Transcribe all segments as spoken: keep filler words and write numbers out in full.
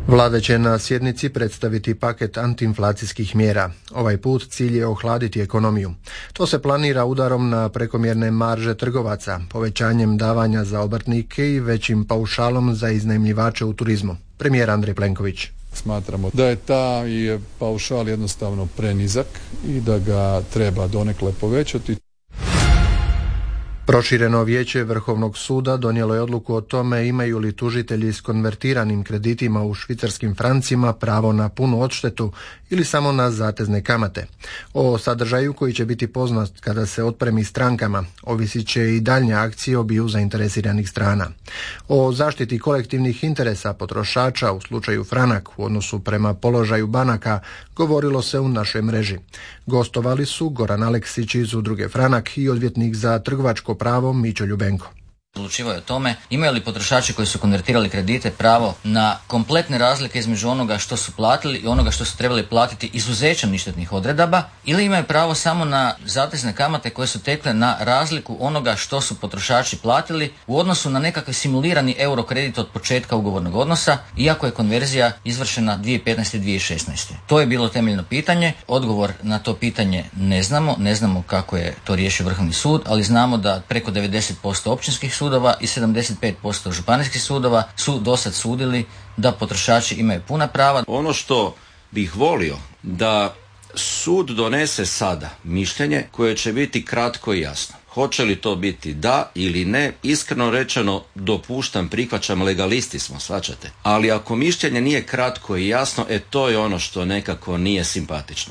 Vlada će na sjednici predstaviti paket antiinflacijskih mjera. Ovaj put cilj je ohladiti ekonomiju. To se planira udarom na prekomjerne marže trgovaca, povećanjem davanja za obrtnike i većim paušalom za iznajmljivače u turizmu. Premijer Andrej Plenković. Smatramo da je taj paušal jednostavno prenizak i da ga treba donekle povećati. Prošireno vijeće Vrhovnog suda donijelo je odluku o tome imaju li tužitelji s konvertiranim kreditima u švicarskim francima pravo na punu odštetu ili samo na zatezne kamate. O sadržaju koji će biti poznat kada se otpremi strankama ovisit će i daljnje akcije obiju zainteresiranih strana. O zaštiti kolektivnih interesa potrošača u slučaju Franak u odnosu prema položaju banaka govorilo se u našoj mreži. Gostovali su Goran Aleksić iz udruge Franak i odvjetnik za trgovačko pravo Mićo Ljubenko. Odlučivao je o tome imaju li potrošači koji su konvertirali kredite pravo na kompletne razlike između onoga što su platili i onoga što su trebali platiti izuzećem ništetnih odredaba ili imaju pravo samo na zatezne kamate koje su tekle na razliku onoga što su potrošači platili u odnosu na nekakvi simulirani euro kredit od početka ugovornog odnosa, iako je konverzija izvršena dvije tisuće petnaeste. dvije tisuće šesnaeste. To je bilo temeljno pitanje. Odgovor na to pitanje ne znamo, ne znamo kako je to riješio Vrhovni sud, ali znamo da preko devedeset posto općinskih sudova sudova i sedamdeset pet posto županijskih sudova su dosad sudili da potrošači imaju puna prava. Ono što bih volio da sud donese sada mišljenje koje će biti kratko i jasno. Hoće li to biti da ili ne, iskreno rečeno dopuštam, prihvaćam, legalisti smo, shvaćate. Ali ako mišljenje nije kratko i jasno, e to je ono što nekako nije simpatično.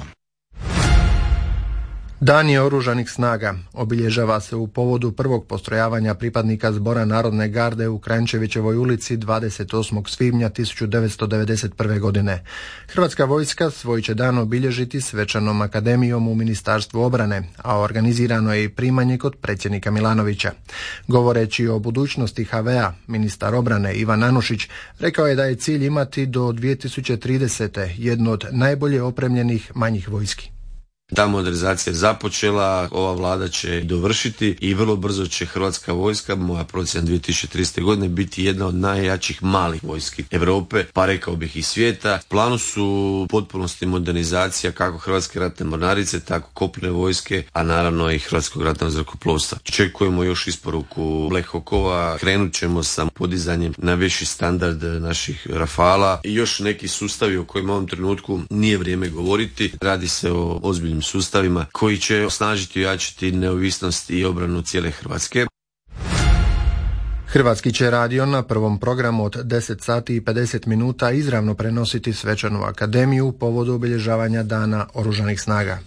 Dan je oružanih snaga obilježava se u povodu prvog postrojavanja pripadnika Zbora Narodne garde u Kranjčevićevoj ulici dvadeset osmog svibnja tisuću devetsto devedeset prve. godine. Hrvatska vojska svoj će dan obilježiti svečanom akademijom u Ministarstvu obrane, a organizirano je i primanje kod predsjednika Milanovića. Govoreći o budućnosti ha ve a, ministar obrane Ivan Anušić rekao je da je cilj imati do dvije tisuće tridesete. jednu od najbolje opremljenih manjih vojski. Ta modernizacija je započela, ova vlada će dovršiti i vrlo brzo će Hrvatska vojska, moja procjena dvije tisuće tridesete. godine, biti jedna od najjačih malih vojski Europe, pa rekao bih i svijeta. U planu su u potpunosti modernizacija kako Hrvatske ratne mornarice, tako kopnene vojske, a naravno i Hrvatskog ratnog zrakoplovstva. Očekujemo još isporuku Black Hawkova, krenut ćemo sa podizanjem na viši standard naših Rafala i još neki sustavi o kojima u ovom trenutku nije vrijeme govoriti. Radi se o ozbiljnim sustavima koji će osnažiti i ojačati neovisnost i obranu cijele Hrvatske. Hrvatski će radio na prvom programu od deset sati i pedeset minuta izravno prenositi svečanu akademiju u povodu obilježavanja Dana oružanih snaga.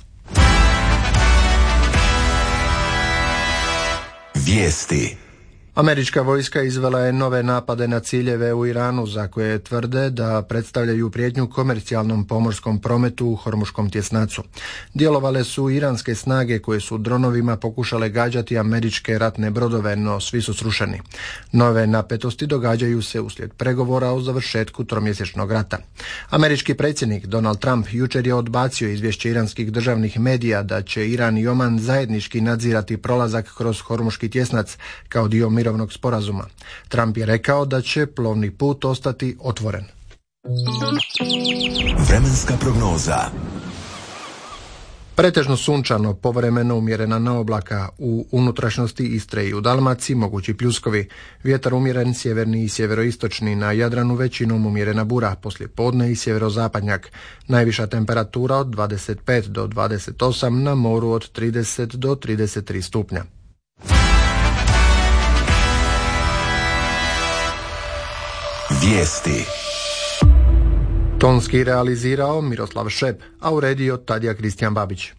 Vijesti. Američka vojska izvela je nove napade na ciljeve u Iranu za koje tvrde da predstavljaju prijetnju komercijalnom pomorskom prometu u Hormuškom tjesnacu. Djelovale su iranske snage koje su dronovima pokušale gađati američke ratne brodove, no svi su srušeni. Nove napetosti događaju se uslijed pregovora o završetku tromjesečnog rata. Američki predsjednik Donald Trump jučer je odbacio izvješće iranskih državnih medija da će Iran i Oman zajednički nadzirati prolazak kroz Hormuški tjesnac kao dio mirovnog sporazuma. Trump je rekao da će plovni put ostati otvoren. Vremenska prognoza. Pretežno sunčano, povremeno umjerena na oblaka, u unutrašnjosti Istre i u Dalmaciji mogući pljuskovi. Vjetar umjeren sjeverni i sjeveroistočni, na Jadranu većinom umjerena bura, poslije podne i sjeverozapadnjak. Najviša temperatura od dvadeset pet do dvadeset osam, na moru od trideset do trideset tri stupnja. Vijesti. Tonski realizirao Miroslav Šep, a uredio Tadija Kristijan Babić.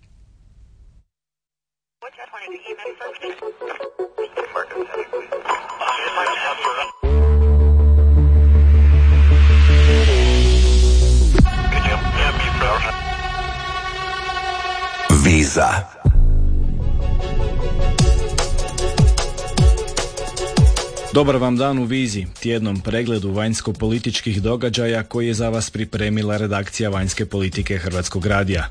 Viza. Dobar vam dan u Vizi, tjednom pregledu vanjsko-političkih događaja koji je za vas pripremila redakcija vanjske politike Hrvatskog radija.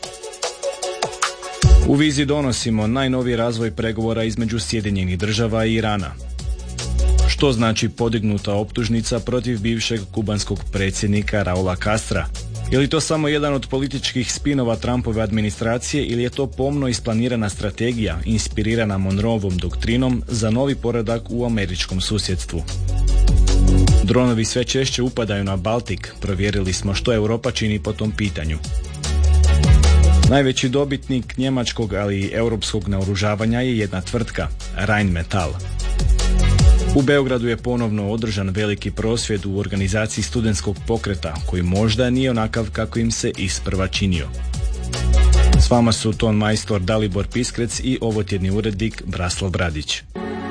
U Vizi donosimo najnoviji razvoj pregovora između Sjedinjenih država i Irana. Što znači podignuta optužnica protiv bivšeg kubanskog predsjednika Raula Castra? Je li to samo jedan od političkih spinova Trumpove administracije ili je to pomno isplanirana strategija inspirirana Monroeovom doktrinom za novi poredak u američkom susjedstvu? Dronovi sve češće upadaju na Baltik, provjerili smo što Europa čini po tom pitanju. Najveći dobitnik njemačkog, ali i europskog naoružavanja je jedna tvrtka, Rheinmetall. U Beogradu je ponovno održan veliki prosvjed u organizaciji studentskog pokreta, koji možda nije onakav kako im se isprva činio. S vama su ton majstor Dalibor Piskrec i ovotjedni urednik Braslav Bradić.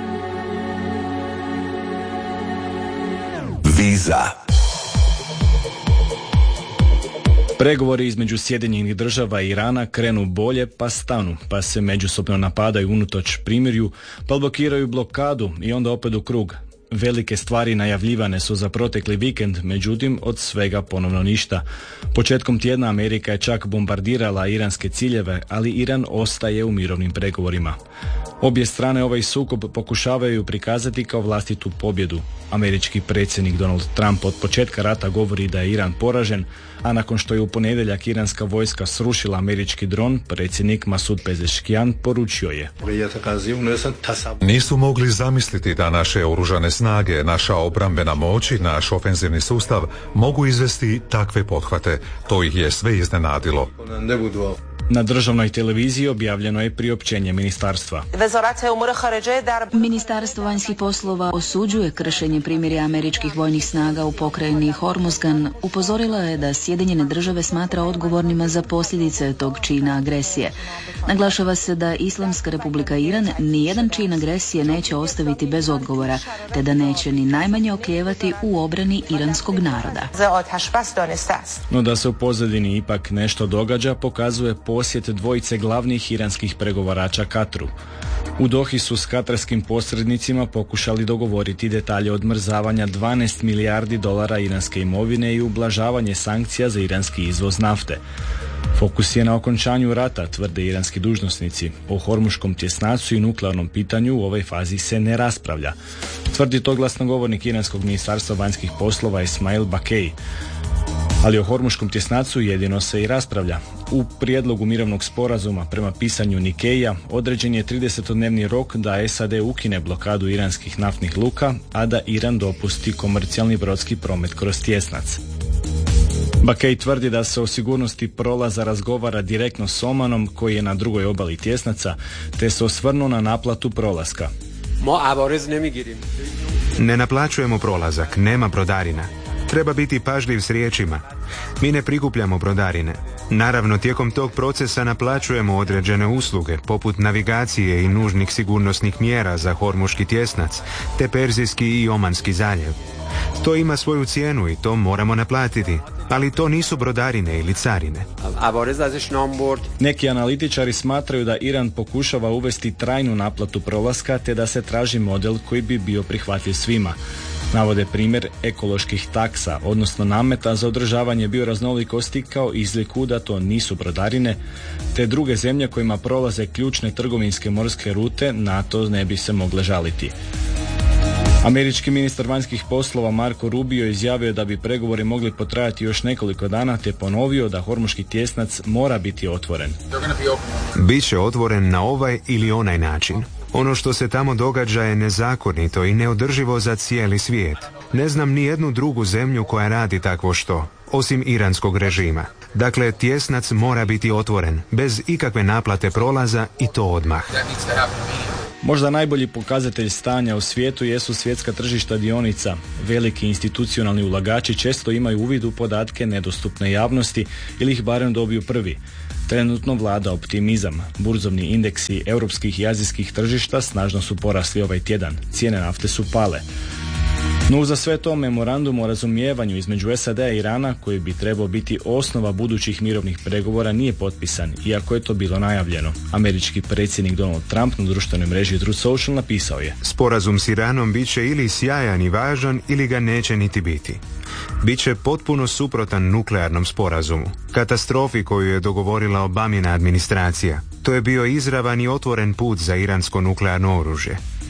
Viza. Pregovori između Sjedinjenih država i Irana krenu bolje pa stanu, pa se međusobno napadaju unatoč primirju, pa blokiraju blokadu i onda opet u krug. Velike stvari najavljivane su za protekli vikend, međutim od svega ponovno ništa. Početkom tjedna Amerika je čak bombardirala iranske ciljeve, ali Iran ostaje u mirovnim pregovorima. Obje strane ovaj sukob pokušavaju prikazati kao vlastitu pobjedu. Američki predsjednik Donald Trump od početka rata govori da je Iran poražen, a nakon što je u ponedjeljak iranska vojska srušila američki dron, predsjednik Masud Pezeshkian poručio je: Nisu mogli zamisliti da naše oružane snage, naša obrambena moć i naš ofenzivni sustav mogu izvesti takve pothvate. To ih je sve iznenadilo. Na državnoj televiziji objavljeno je priopćenje ministarstva. Ministarstvo vanjskih poslova osuđuje kršenje primirja američkih vojnih snaga u pokrajini Hormuzgan. Upozorila je da Sjedinjene države smatra odgovornima za posljedice tog čina agresije. Naglašava se da Islamska republika Iran nijedan čin agresije neće ostaviti bez odgovora, te da neće ni najmanje oklijevati u obrani iranskog naroda. No da se u pozadini ipak nešto događa, pokazuje posjet dvojice glavnih iranskih pregovarača Katru. U Dohi su s katarskim posrednicima pokušali dogovoriti detalje odmrzavanja dvanaest milijardi dolara iranske imovine i ublažavanje sankcija za iranski izvoz nafte. Fokus je na okončanju rata, tvrde iranski dužnosnici. O hormuškom tjesnacu i nuklearnom pitanju u ovoj fazi se ne raspravlja. Tvrdi to glasnogovornik iranskog ministarstva vanjskih poslova Ismail Bakej. Ali o hormuškom tjesnacu jedino se i raspravlja. U prijedlogu mirovnog sporazuma prema pisanju Nikeja određen je tridesetodnevni rok da S A D ukine blokadu iranskih naftnih luka, a da Iran dopusti komercijalni brodski promet kroz tjesnac. Bakej tvrdi da se o sigurnosti prolaza razgovara direktno s Omanom, koji je na drugoj obali tjesnaca, te se osvrnuo na naplatu prolaska. Ne naplaćujemo prolazak, nema brodarina. Treba biti pažljiv s riječima. Mi ne prikupljamo brodarine. Naravno, tijekom tog procesa naplaćujemo određene usluge, poput navigacije i nužnih sigurnosnih mjera za hormuški tjesnac, te Perzijski i Omanski zaljev. To ima svoju cijenu i to moramo naplatiti, ali to nisu brodarine ili carine. Neki analitičari smatraju da Iran pokušava uvesti trajnu naplatu prolaska, te da se traži model koji bi bio prihvatljiv svima. Navode primjer ekoloških taksa, odnosno nameta za održavanje bioraznolikosti kao izliku da to nisu brodarine, te druge zemlje kojima prolaze ključne trgovinske morske rute na to ne bi se mogle žaliti. Američki ministar vanjskih poslova Marco Rubio izjavio da bi pregovori mogli potrajati još nekoliko dana, te ponovio da hormuški tjesnac mora biti otvoren. Biće otvoren na ovaj ili onaj način. Ono što se tamo događa je nezakonito i neodrživo za cijeli svijet. Ne znam ni jednu drugu zemlju koja radi takvo što, osim iranskog režima. Dakle, tjesnac mora biti otvoren, bez ikakve naplate prolaza i to odmah. Možda najbolji pokazatelj stanja u svijetu jesu svjetska tržišta dionica. Veliki institucionalni ulagači često imaju uvid u podatke nedostupne javnosti ili ih barem dobiju prvi. Trenutno vlada optimizam. Burzovni indeksi europskih i azijskih tržišta snažno su porasli ovaj tjedan. Cijene nafte su pale. No za sve to memorandum o razumijevanju između S A D-a i Irana, koji bi trebao biti osnova budućih mirovnih pregovora, nije potpisan, iako je to bilo najavljeno. Američki predsjednik Donald Trump na društvenoj mreži Truth Social napisao je: Sporazum s Iranom bit će ili sjajan i važan, ili ga neće niti biti. Biće potpuno suprotan nuklearnom sporazumu, katastrofi koju je dogovorila Obamina administracija. To je bio izravan i otvoren put za iransko nuklearno oružje. Ne,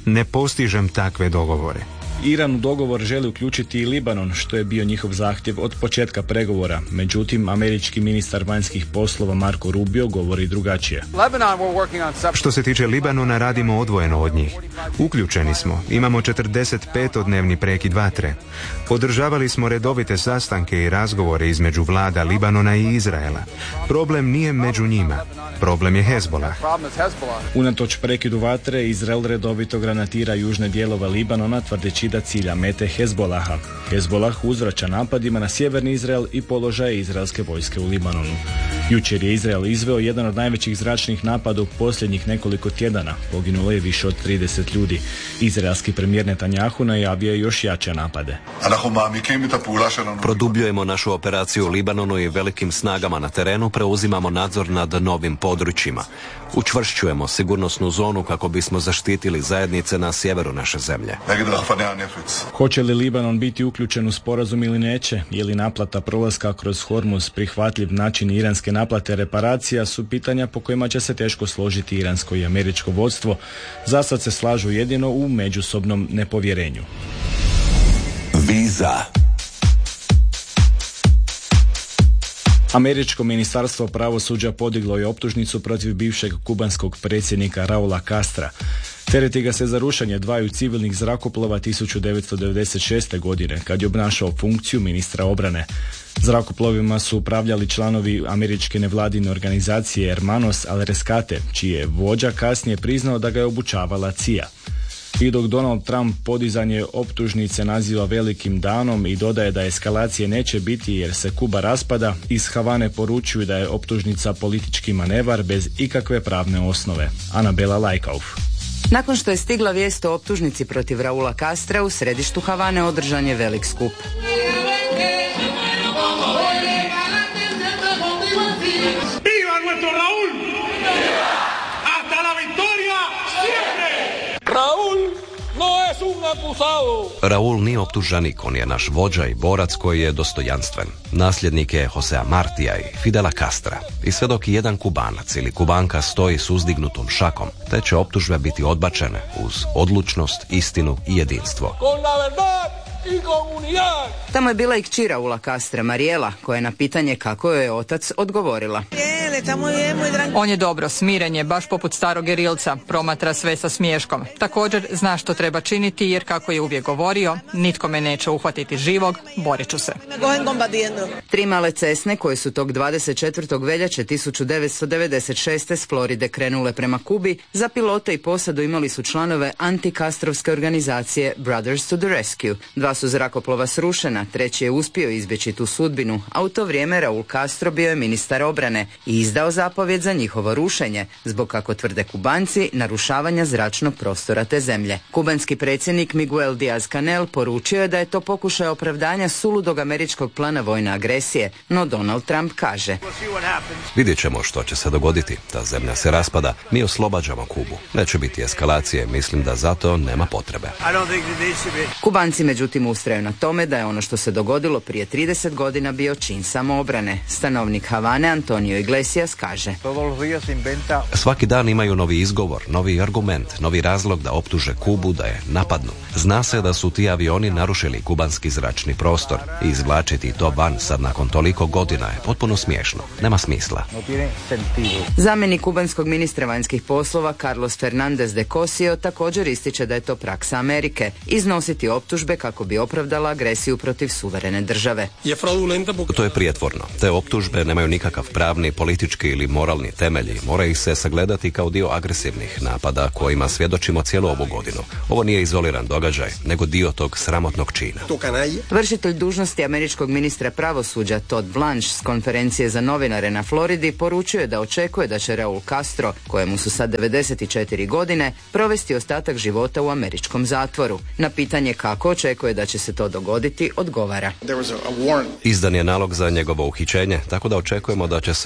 Ne postižem takve dogovore. Iran u dogovor želi uključiti i Libanon, što je bio njihov zahtjev od početka pregovora. Međutim, američki ministar vanjskih poslova Marco Rubio govori drugačije. Što se tiče Libanona, radimo odvojeno od njih. Uključeni smo, imamo četrdeset petodnevni prekid vatre. Održavali smo redovite sastanke i razgovore između vlada Libanona i Izraela. Problem nije među njima. Problem je Hezbollah. Unatoč prekidu vatre, Izrael redovito granatira južne dijelove Libanona, tvrdeći da cilja mete Hezbollaha. Hezbollah uzvraća napadima na sjeverni Izrael i položaje izraelske vojske u Libanonu. Jučer je Izrael izveo jedan od najvećih zračnih napada u posljednjih nekoliko tjedana. Poginulo je više od trideset ljudi. Izraelski premijer Netanjahu najavio je još jače napade. Produbljujemo našu operaciju u Libanonu i velikim snagama na terenu preuzimamo nadzor nad novim područjima. Učvršćujemo sigurnosnu zonu kako bismo zaštitili zajednice na sjeveru naše zemlje. Hoće li Libanon biti uključen u sporazum ili neće? Je li naplata prolaska kroz Hormuz prihvatljiv način iranske naplate reparacija su pitanja po kojima će se teško složiti iransko i američko vodstvo. Zasad se slažu jedino u međusobnom nepovjerenju. Viza. Američko ministarstvo pravosuđa podiglo je optužnicu protiv bivšeg kubanskog predsjednika Raula Castra. Tereti ga se za rušenje dvaju civilnih zrakoplova tisuću devetsto devedeset šeste. godine, kad je obnašao funkciju ministra obrane. Zrakoplovima su upravljali članovi američke nevladine organizacije Hermanos al Rescate, čiji je vođa kasnije priznao da ga je obučavala C I A. I dok Donald Trump podizanje optužnice naziva velikim danom i dodaje da eskalacije neće biti jer se Kuba raspada, iz Havane poručuju da je optužnica politički manevar bez ikakve pravne osnove. Anabela Lajkauf. Nakon što je stigla vijest o optužnici protiv Raula Castra, u središtu Havane održan je velik skup. Raul nije optuženik, on je naš vođa i borac koji je dostojanstven. Nasljednik je Josea Martija i Fidela Castra. I sve dok jedan Kubanac ili Kubanka stoji s uzdignutom šakom, te će optužbe biti odbačene uz odlučnost, istinu i jedinstvo. Tamo je bila i kći Raula Castra, Mariela, koja je na pitanje kako joj je otac odgovorila. On je dobro, smiren je, baš poput starog gerilca, promatra sve sa smiješkom. Također zna što treba činiti jer, kako je uvijek govorio, nitko me neće uhvatiti živog, borit ću se. Tri male cesne koje su tog dvadeset četvrtog veljače tisuću devetsto devedeset šeste. s Floride krenule prema Kubi, za pilote i posadu imali su članove anti-kastrovske organizacije Brothers to the Rescue. Dva su zrakoplova srušena, treći je uspio izbjeći tu sudbinu, a u to vrijeme Raul Castro bio je ministar obrane i izdao zapovjed za njihovo rušenje, zbog, kako tvrde Kubanci, narušavanja zračnog prostora te zemlje. Kubanski predsjednik Miguel Díaz-Canel poručio je da je to pokušaj opravdanja suludog američkog plana vojne agresije, no Donald Trump kaže: Vidjet ćemo što će se dogoditi. Ta zemlja se raspada, mi oslobađamo Kubu. Neće biti eskalacije, mislim da zato nema potrebe. Kubanci međutim ustraju na tome da je ono što se dogodilo prije trideset godina bio čin samoobrane. Stanovnik Havane Antonio Iglesias kaže: Svaki dan imaju novi izgovor, novi argument, novi razlog da optuže Kubu da je napadnu. Zna se da su ti avioni narušili kubanski zračni prostor i izvlačiti to van sad nakon toliko godina je potpuno smiješno. Nema smisla. Zamjenik kubanskog ministra vanjskih poslova Carlos Fernández de Cosio također ističe da je to praksa Amerike, iznositi optužbe kako bi opravdala agresiju protiv suverene države. To je prijetvorno. Te optužbe nemaju nikakav pravni, politički ili moralni temelj i mora ih se sagledati kao dio agresivnih napada kojima svjedočimo cijelu ovu godinu. Ovo nije izoliran događaj, nego dio tog sramotnog čina. Vršitelj dužnosti američkog ministra pravosuđa Todd Blanche s konferencije za novinare na Floridi poručio je da očekuje da će Raul Castro, kojemu su sad devedeset četiri godine, provesti ostatak života u američkom zatvoru. Na pitanje kako očekuje da će se to dogoditi, odgovara: Izdan je nalog za njegovo uhićenje, tako da očekujemo da će se ili sam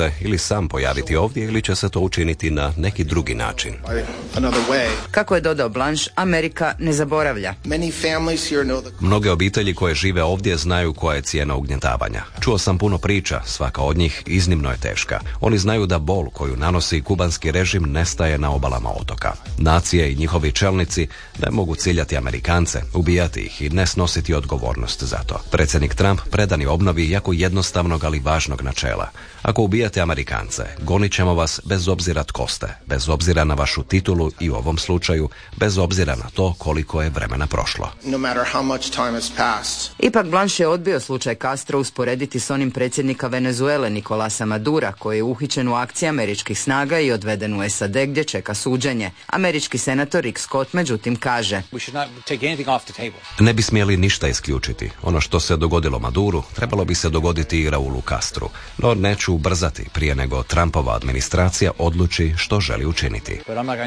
sam pojaviti ovdje ili će se to učiniti na neki drugi način. Kako je dodao Blanche, Amerika ne zaboravlja. Mnoge obitelji koje žive ovdje znaju koja je cijena ugnjetavanja. Čuo sam puno priča, svaka od njih iznimno je teška. Oni znaju da bol koju nanosi kubanski režim nestaje na obalama otoka. Nacije i njihovi čelnici ne mogu ciljati Amerikance, ubijati ih i ne snositi odgovornost za to. Predsjednik Trump predan je obnovi jako jednostavnog, ali važnog načela. Ako ubijate Amerikance, gonit ćemo vas bez obzira tko ste, bez obzira na vašu titulu i u ovom slučaju, bez obzira na to koliko je vremena prošlo. No matter how much time has passed. Ipak Blanche je odbio slučaj Castro usporediti s onim predsjednika Venezuele Nicolasa Madura, koji je uhićen u akciji američkih snaga i odveden u S A D gdje čeka suđenje. Američki senator Rick Scott međutim kaže: Ne bi smjeli ništa isključiti. Ono što se dogodilo Maduru, trebalo bi se dogoditi i Raulu Castru, no neću ubrzati prije nego Trumpova administracija odluči što želi učiniti.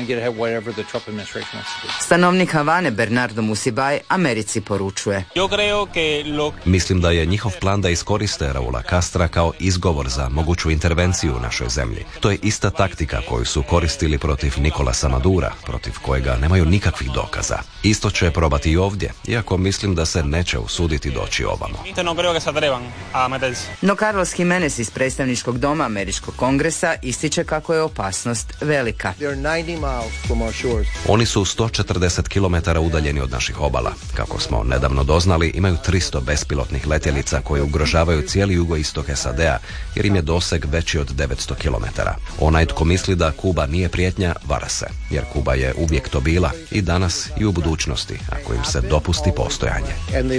Stanovnik Havane Bernardo Musibaj Americi poručuje: Mislim da je njihov plan da iskoriste Raula Castra kao izgovor za moguću intervenciju u našoj zemlji. To je ista taktika koju su koristili protiv Nicolasa Madura, protiv kojega nemaju nikakvih dokaza. Isto će probati i ovdje, iako mislim da se neće usuditi doći ovamo. No Carlos Jimenez iz predstavničkog doma Američkog kongresa ističe kako je opasnost velika. Oni su sto četrdeset kilometara udaljeni od naših obala. Kako smo nedavno doznali, imaju tristo bespilotnih letjelica koje ugrožavaju cijeli jugoistok S A D-a, jer im je doseg veći od devetsto kilometara. Onaj tko misli da Kuba nije prijetnja, vara se, jer Kuba je uvijek to bila i danas i u budućnosti, ako im se dopusti postojanje.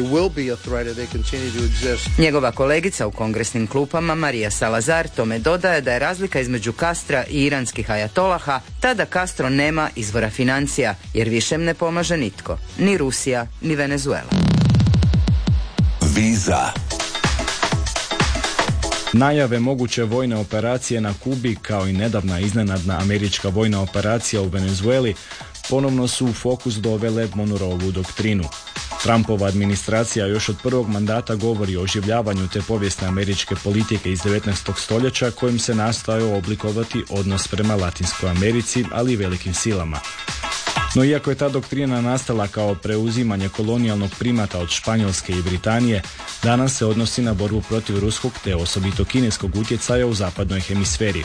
Njegova kolegica u kongresnim klupama Marija Salazar tome dodaje da je razlika između Castra i iranskih ajatolaha ta da Castro nema izvora financija, jer više ne pomaže nitko, ni Rusija, ni Venezuela. Viza. Najave moguće vojne operacije na Kubi, kao i nedavna iznenadna američka vojna operacija u Venezueli, ponovno su u fokus dovele Monroeovu doktrinu. Trumpova administracija još od prvog mandata govori o oživljavanju te povijesne američke politike iz devetnaestog stoljeća kojim se nastojao oblikovati odnos prema Latinskoj Americi, ali i velikim silama. No iako je ta doktrina nastala kao preuzimanje kolonijalnog primata od Španjolske i Britanije, danas se odnosi na borbu protiv ruskog te osobito kineskog utjecaja u zapadnoj hemisferi.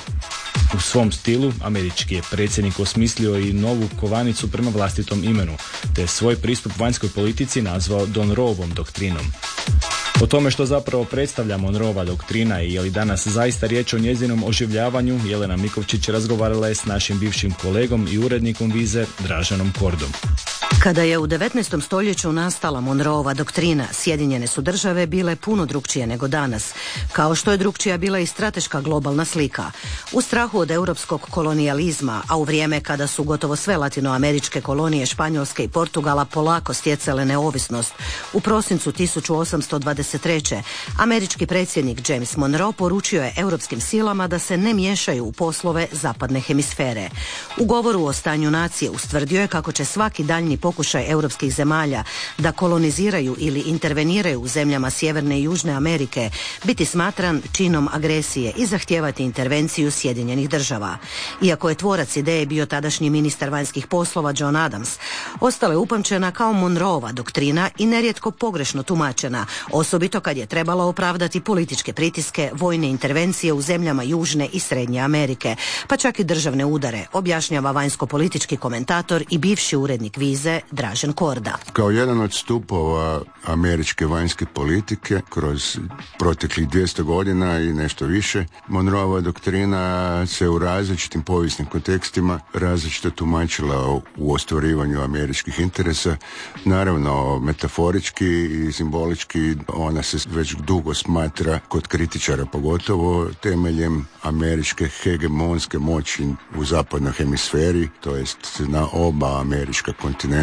U svom stilu, američki je predsjednik osmislio i novu kovanicu prema vlastitom imenu, te svoj pristup vanjskoj politici nazvao Monroeovom doktrinom. O tome što zapravo predstavlja Monroeova doktrina i je li danas zaista riječ o njezinom oživljavanju, Jelena Mikovčić razgovarala je s našim bivšim kolegom i urednikom Vize Draženom Kordom. Kada je u devetnaestom stoljeću nastala Monroeova doktrina, Sjedinjene su države bile puno drukčije nego danas, kao što je drukčija bila i strateška globalna slika. U strahu od europskog kolonijalizma, a u vrijeme kada su gotovo sve latinoameričke kolonije Španjolske i Portugala polako stjecale neovisnost, u prosincu tisuću osamsto dvadeset treće. američki predsjednik James Monroe poručio je europskim silama da se ne miješaju u poslove zapadne hemisfere. U govoru o stanju nacije ustvrdio je kako će svaki daljnji pokušaj europskih zemalja da koloniziraju ili interveniraju u zemljama Sjeverne i Južne Amerike biti smatran činom agresije i zahtijevati intervenciju Sjedinjenih država. Iako je tvorac ideje bio tadašnji ministar vanjskih poslova John Adams, ostala je upamćena kao Monroeova doktrina i nerijetko pogrešno tumačena, osobito kad je trebalo opravdati političke pritiske, vojne intervencije u zemljama Južne i Srednje Amerike, pa čak i državne udare, objašnjava vanjsko-politički komentator i bivši urednik Vize Dražen Korda. Kao jedan od stupova američke vanjske politike kroz proteklih dvjesto godina i nešto više, Monroeova doktrina se u različitim povijesnim kontekstima različito tumačila u ostvarivanju američkih interesa. Naravno, metaforički i simbolički ona se već dugo smatra, kod kritičara pogotovo, temeljem američke hegemonske moći u zapadnoj hemisferi, to jest na oba američka kontinenta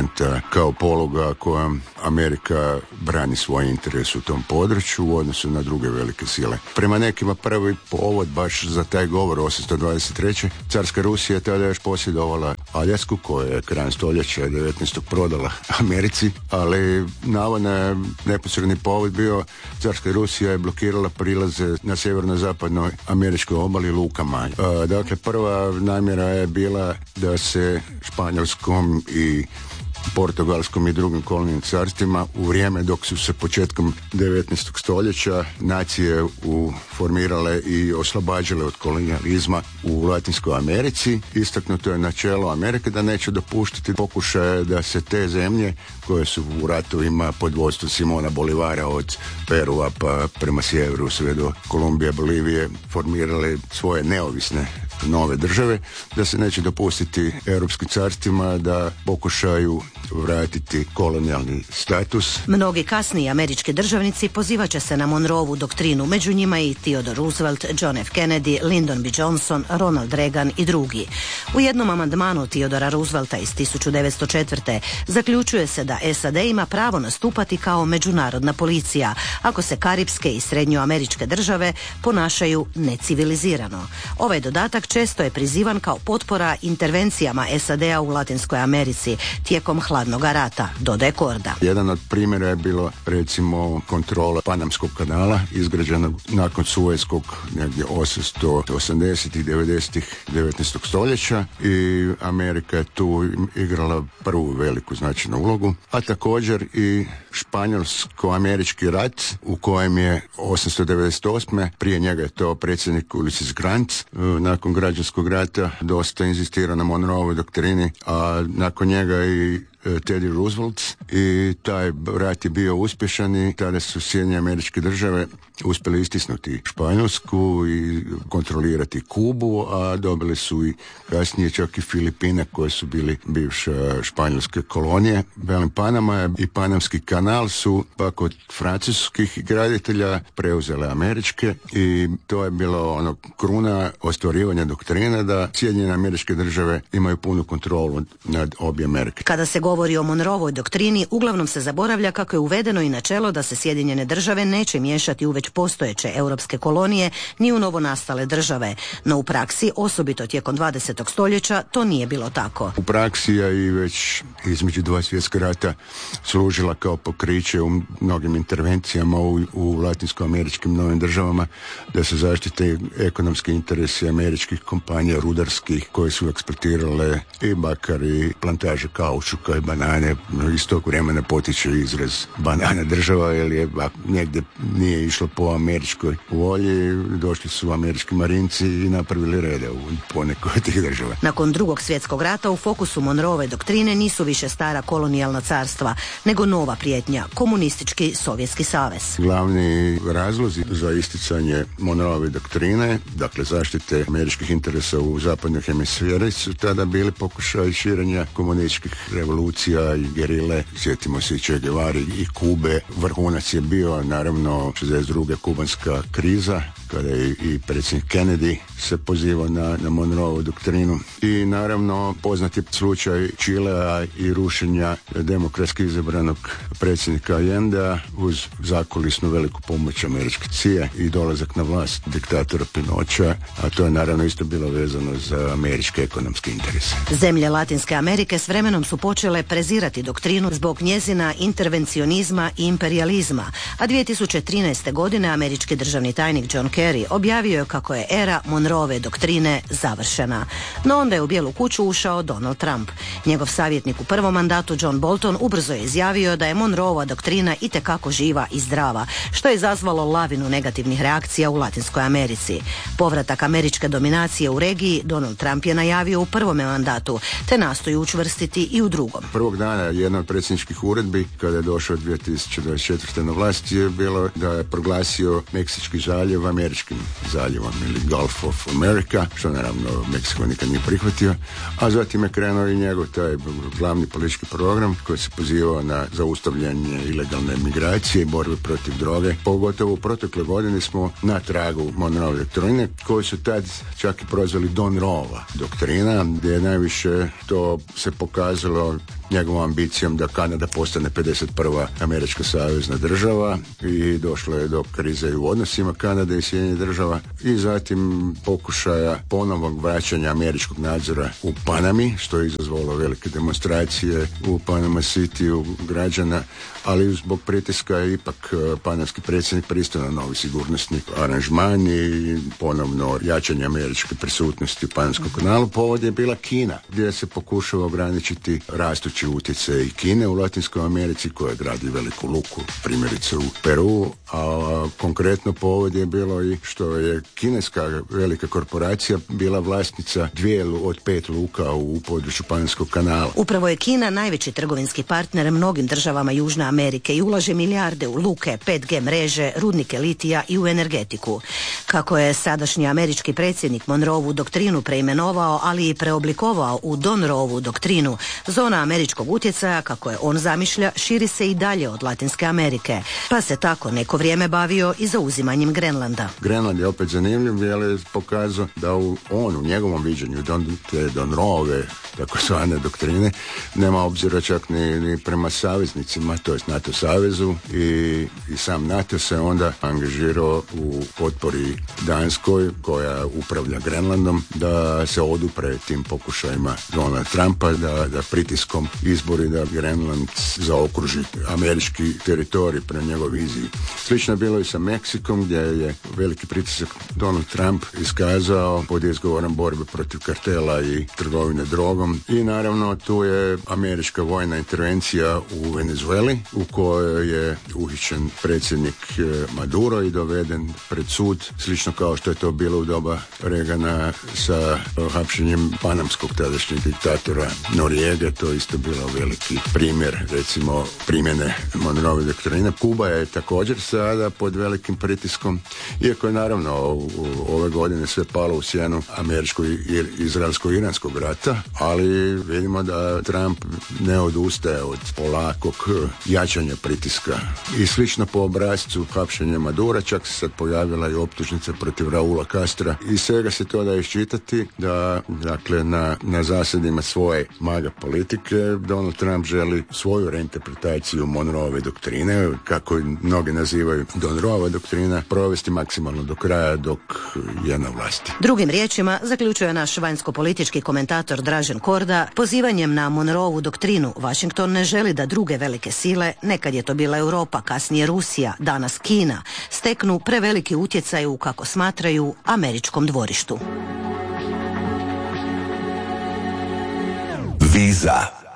instrumenta, kao poluga kojom Amerika brani svoj interes u tom području u odnosu na druge velike sile. Prema nekima prvi povod baš za taj govor osamsto dvadeset treće carska Rusija tada još posjedovala Aljasku, koja je krajem stoljeća devetnaestog prodala Americi, ali navodno neposredni povod bio carska Rusija je blokirala prilaze na sjeverno-zapadnoj američkoj obali lukama. Dakle, prva namjera je bila da se Španjolskom i Portugalskom i drugim kolonijnim carstvima u vrijeme dok su se početkom devetnaestog stoljeća nacije u formirale i oslobađale od kolonijalizma u Latinskoj Americi. Istaknuto je načelo Amerike da neće dopuštiti pokušaje da se te zemlje koje su u ratovima pod vodstvom Simona Bolivara od Perua pa prema sjeveru sve do Kolumbije, Bolivije formirale svoje neovisne nove države, da se neće dopustiti europskim carstvima da pokušaju vratiti kolonijalni status. Mnogi kasniji američki državnici pozivat će se na Monroevu doktrinu, među njima i Theodore Roosevelt, John F. Kennedy, Lyndon B. Johnson, Ronald Reagan i drugi. U jednom amandmanu Theodora Roosevelta iz tisuću devetsto četvrte zaključuje se da S A D ima pravo nastupati kao međunarodna policija ako se karipske i srednjoameričke države ponašaju necivilizirano. Ovaj dodatak često je prizivan kao potpora intervencijama S A D-a u Latinskoj Americi tijekom hladnog rata, dodaje Korda. Jedan od primjera je bilo recimo kontrola Panamskog kanala izgrađenog nakon Suezkog negdje osamsto osamdesetih i devedesetih devetnaestog stoljeća i Amerika je tu igrala prvu veliku značajnu ulogu, a također i Španjolsko-američki rat u kojem je osamsto devedeset osme prije njega je to predsjednik Ulysses Grant nakon građanskog rata dosta inzistirao na Monroevoj doktrini, a nakon njega i Teddy Roosevelt i taj rat je bio uspješan i tada su Sjedinjene Američke Države uspjeli istisnuti Španjolsku i kontrolirati Kubu, a dobili su i kasnije čak i Filipine koje su bili bivše španjolske kolonije. Velim, Panama i Panamski kanal su pak od francuskih graditelja preuzele američke i to je bilo ono kruna ostvarivanja doktrine da Sjedinjene Američke Države imaju punu kontrolu nad obje Amerike. Kada se govori o Monroevoj doktrini, uglavnom se zaboravlja kako je uvedeno i načelo da se Sjedinjene Države neće miješati u već postojeće europske kolonije ni u novonastale države, no u praksi, osobito tijekom dvadesetog stoljeća, to nije bilo tako. U praksi je i već između dva svjetska rata služila kao pokriće u mnogim intervencijama u, u latinsko-američkim novim državama da se zaštite ekonomski interesi američkih kompanija rudarskih koje su eksportirale i bakar i plantaže kaučuka i banane. Iz tog vremena potiče izraz banana država, jer je negdje nije išlo po američkoj volji, došli su američki marinci i napravili reda u ponekoj od tih država. Nakon drugog svjetskog rata u fokusu Monroeve doktrine nisu više stara kolonijalna carstva, nego nova prijetnja, komunistički Sovjetski savez. Glavni razlozi za isticanje Monroeve doktrine, dakle zaštite američkih interesa u zapadnoj hemisferi, su tada bili pokušaj širenja komunističkih revolucija i gerile. Sjetimo se i Che Guevare i Kube. Vrhunac je bio naravno šezdeset druga kubanska kriza, kada je i predsjednik Kennedy se pozivao na, na Monroevu doktrinu. I naravno poznat je slučaj Čilea i rušenja demokratski izabranog predsjednika Allendea uz zakulisnu veliku pomoć američke C I A i dolazak na vlast diktatora Pinocha, a to je naravno isto bilo vezano za američke ekonomske interese. Zemlje Latinske Amerike s vremenom su počele prezirati doktrinu zbog njezina intervencionizma i imperializma, a dvije tisuće trinaeste. godine američki državni tajnik John Kerry objavio je kako je era Monroeve doktrine završena. No onda je u Bijelu kuću ušao Donald Trump. Njegov savjetnik u prvom mandatu John Bolton ubrzo je izjavio da je Monroeva doktrina itekako živa i zdrava, što je izazvalo lavinu negativnih reakcija u Latinskoj Americi. Povratak američke dominacije u regiji Donald Trump je najavio u prvome mandatu, te nastoji učvrstiti i u drugom. Prvog dana jedna od predsjedničkih uredbi, kada je došao dvije tisuće dvadeset četvrte. na vlast, je bilo da je proglasio Meksički zaljev američkim zaljevom ili Gulf of America, što naravno Meksiko nikad nije prihvatio, a zatim je krenuo i njegov taj glavni politički program koji se pozivao na zaustavljanje ilegalne migracije i borbe protiv droge. Pogotovo u protekle godine smo na tragu Monroeve doktrine, koju su tad čak i prozvali Don Roova doktrina, gdje je najviše to se pokazalo njegovom ambicijom da Kanada postane pedeset prva američka savezna država i došlo je do krize u odnosima Kanade i Sjedinjenih država i zatim pokušaja ponovnog vraćanja američkog nadzora u Panami, što je izazvalo velike demonstracije u Panama City građana, ali zbog pritiska je ipak panamski predsjednik pristao na novi sigurnosni aranžman i ponovno jačanje američke prisutnosti u Panamskom kanalu. Povod je bila Kina, gdje se pokušava ograničiti rastući utjecaj i Kine u Latinskoj Americi, koja gradi veliku luku, primjerice u Peru, a konkretno povod je bilo i što je kineska velika korporacija bila vlasnica dvije od pet luka u području Panamskog kanala. Upravo je Kina najveći trgovinski partner mnogim državama Južne Amerike i ulaže milijarde u luke, pet G mreže, rudnike litija i u energetiku. Kako je sadašnji američki predsjednik Monroevu doktrinu preimenovao, ali i preoblikovao u Donroevu doktrinu, zona američkog utjecaja, kako je on zamišlja, širi se i dalje od Latinske Amerike, pa se tako neko vrijeme bavio i zauzimanjem Grenlanda. Grenland je opet zanimljiv, jer je pokazao da u, on u njegovom viđenju Don, te Donroeve takozvane doktrine nema obzira čak ni, ni prema saveznicima, to je NATO savezu, i, i sam NATO se onda angažirao u potpori Danskoj, koja upravlja Grenlandom, da se odupre tim pokušajima Donalda Trumpa da, da pritiskom izbori da Grenland zaokruži američki teritorij prema njegovoj viziji. Slično je bilo i sa Meksikom, gdje je veliki pritisak Donald Trump iskazao pod izgovorom borbe protiv kartela i trgovine drogom, i naravno tu je američka vojna intervencija u Venezueli, u kojoj je uhićen predsjednik Maduro i doveden pred sud, slično kao što je to bilo u doba Reagana sa hapšenjem panamskog tadašnjeg diktatora Noriege. To je isto bilo veliki primjer, recimo, primjene Monroeve doktrine. Kuba je također sada pod velikim pritiskom, iako je naravno ove godine sve palo u sjenu američko-izraelsko-iranskog rata, ali vidimo da Trump ne odustaje od polakog jačanja pritiska. I slično po obrazcu hapšenja Madura, čak se sad pojavila i optužnica protiv Raula Castra. I svega se to da iščitati da, dakle, na, na zasadima svoje maga politike Donald Trump želi svoju reinterpretaciju Monroeve doktrine, kako mnogi nazivaju Donroeva doktrina, provesti maksimalno do kraja dok je na vlasti. Drugim riječima, zaključuje naš vanjsko-politički komentator Dražen Korda, pozivanjem na Monroevu doktrinu Washington ne želi da druge velike sile, nekad je to bila Europa, kasnije Rusija, danas Kina, steknu preveliki utjecaj u, kako smatraju, američkom dvorištu. Viza.